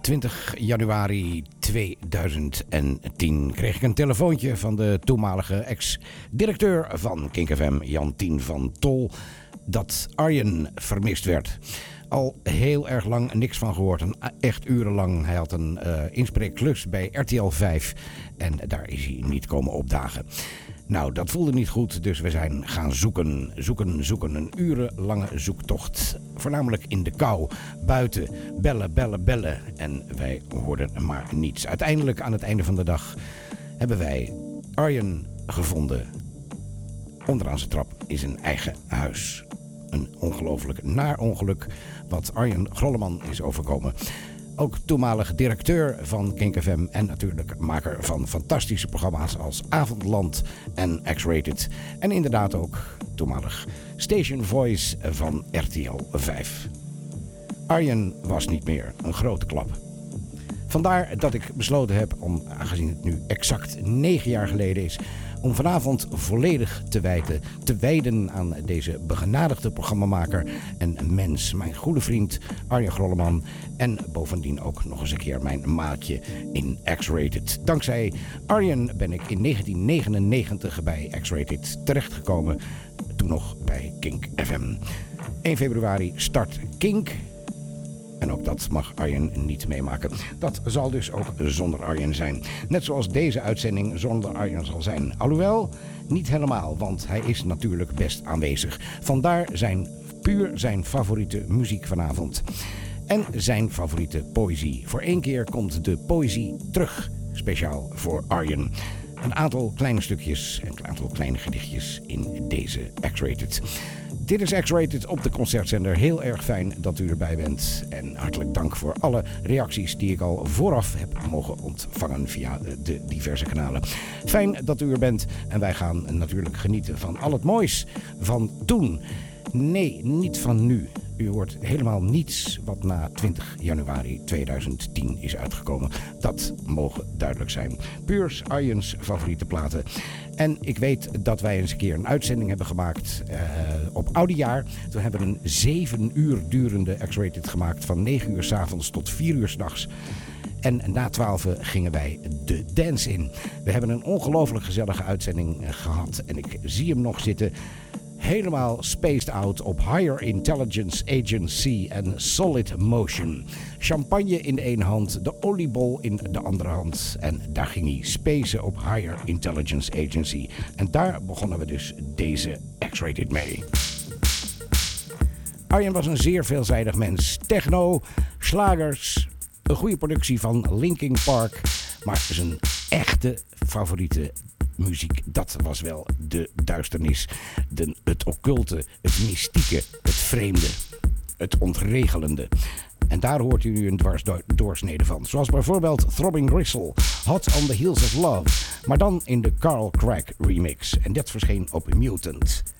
20 januari 2010 kreeg ik een telefoontje van de toenmalige ex-directeur van Kink FM, Jantien van Tol, dat Arjen vermist werd. Al heel erg lang niks van gehoord. Echt urenlang. Hij had een inspreekklus bij RTL 5 en daar is hij niet komen opdagen. Nou, dat voelde niet goed, dus we zijn gaan zoeken. Een urenlange zoektocht. Voornamelijk in de kou, buiten, bellen. En wij hoorden maar niets. Uiteindelijk, aan het einde van de dag, hebben wij Arjen gevonden. Onderaan zijn trap in zijn eigen huis. Een ongelooflijk naar ongeluk wat Arjen Grolleman is overkomen. Ook toenmalig directeur van Kink FM en natuurlijk maker van fantastische programma's als Avondland en X-Rated. En inderdaad ook toenmalig Station Voice van RTL 5. Arjen was niet meer, een grote klap. Vandaar dat ik besloten heb om, aangezien het nu exact 9 jaar geleden is, om vanavond volledig te wijden aan deze begenadigde programmamaker en mens, mijn goede vriend Arjen Grolleman. En bovendien ook nog eens een keer mijn maatje in X-Rated. Dankzij Arjen ben ik in 1999 bij X-Rated terechtgekomen, toen nog bij Kink FM. 1 februari start Kink. En ook dat mag Arjen niet meemaken. Dat zal dus ook zonder Arjen zijn. Net zoals deze uitzending zonder Arjen zal zijn. Alhoewel, niet helemaal, want hij is natuurlijk best aanwezig. Vandaar zijn favoriete muziek vanavond. En zijn favoriete poëzie. Voor 1 keer komt de poëzie terug, speciaal voor Arjen. Een aantal kleine stukjes en een aantal kleine gedichtjes in deze X-Rated. Dit is X-Rated op de concertzender. Heel erg fijn dat u erbij bent. En hartelijk dank voor alle reacties die ik al vooraf heb mogen ontvangen via de diverse kanalen. Fijn dat u er bent. En wij gaan natuurlijk genieten van al het moois van toen. Nee, niet van nu. U hoort helemaal niets wat na 20 januari 2010 is uitgekomen. Dat mogen duidelijk zijn. Puur Arjens favoriete platen. En ik weet dat wij eens een keer een uitzending hebben gemaakt op Oudejaar. Toen hebben we een 7 uur durende X-Rated gemaakt. Van 9 uur 's avonds tot 4 uur 's nachts. En na 12 gingen wij de dance in. We hebben een ongelooflijk gezellige uitzending gehad. En ik zie hem nog zitten. Helemaal spaced out op Higher Intelligence Agency en Solid Motion. Champagne in de ene hand, de oliebol in de andere hand. En daar ging hij spacen op Higher Intelligence Agency. En daar begonnen we dus deze X-Rated mee. Arjen was een zeer veelzijdig mens. Techno, slagers, een goede productie van Linkin Park. Maar zijn echte favoriete muziek, dat was wel de duisternis, het occulte, het mystieke, het vreemde, het ontregelende. En daar hoort u nu een dwarsdoorsnede van. Zoals bijvoorbeeld Throbbing Gristle, Hot on the Heels of Love. Maar dan in de Carl Craig remix. En dat verscheen op Mutant.